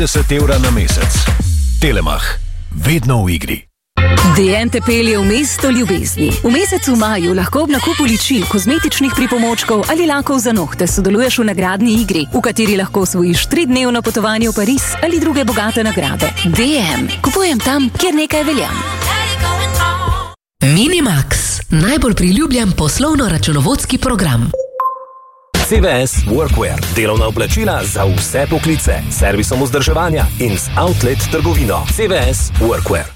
€ na mesec. Telemach. Vedno v igri. DM te pelje v mesto ljubezni. V mesecu maju lahko ob nakupu ličil, kozmetičnih pripomočkov ali lakov za nohte sodeluješ v nagradni igri, v kateri lahko osvojiš 3-dnevno potovanje v Pariz ali druge bogate nagrade. DM. Kupujem tam, kjer nekaj velja. Minimax. Najbolj priljubljen poslovno-računovodski program. CVS Workwear. Delovna oblačila za vse poklice. Servisom vzdrževanja in z outlet trgovino. CVS Workwear.